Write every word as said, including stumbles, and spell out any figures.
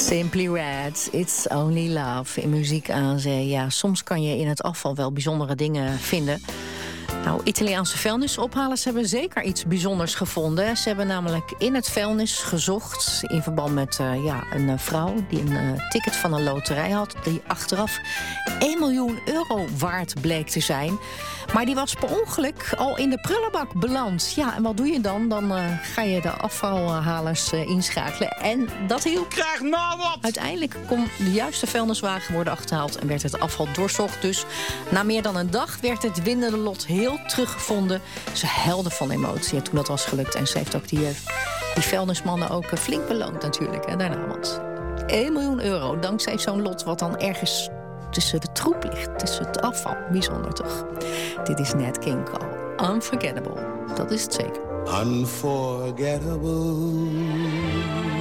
Simply Red, It's Only Love. In muziek aan zee. Ja, soms kan je in het afval wel bijzondere dingen vinden. Nou, Italiaanse vuilnisophalers hebben zeker iets bijzonders gevonden. Ze hebben namelijk in het vuilnis gezocht in verband met uh, ja, een uh, vrouw die een uh, ticket van een loterij had, die achteraf één miljoen euro waard bleek te zijn. Maar die was per ongeluk al in de prullenbak beland. Ja, en wat doe je dan? Dan uh, ga je de afvalhalers uh, inschakelen. En dat hielp. Krijg nou wat! Uiteindelijk kon de juiste vuilniswagen worden achterhaald en werd het afval doorzocht. Dus na meer dan een dag werd het winnende lot heel teruggevonden. Ze huilde van emotie toen dat was gelukt. En ze heeft ook die, die vuilnismannen ook flink beloond natuurlijk. Hè, daarna, want één miljoen euro dankzij zo'n lot wat dan ergens tussen de troep ligt, tussen het afval. Bijzonder toch? Dit is Nat King Cole. Unforgettable. Dat is het zeker. Unforgettable.